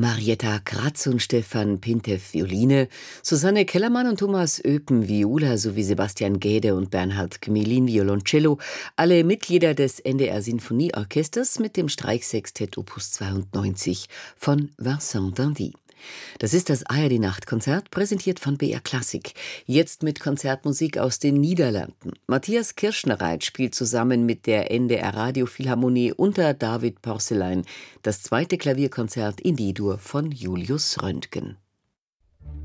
Marietta Kratz und Stefan Pintev Violine, Susanne Kellermann und Thomas Oepen Viola sowie Sebastian Gäde und Bernhard Gmelin Violoncello, alle Mitglieder des NDR Sinfonieorchesters mit dem Streichsextett Opus 92 von Vincent d'Indy. Das ist das ARD-Nachtkonzert, präsentiert von BR Klassik. Jetzt mit Konzertmusik aus den Niederlanden. Matthias Kirschnereit spielt zusammen mit der NDR Radiophilharmonie unter David Porcelein das zweite Klavierkonzert in D-Dur von Julius Röntgen.